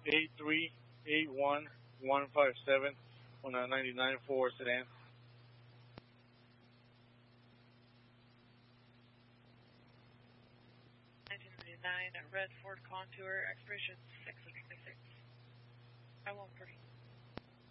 8381 on a 99 Ford sedan. 1999 red Ford Contour, expiration 6 of 26. I won't pretty.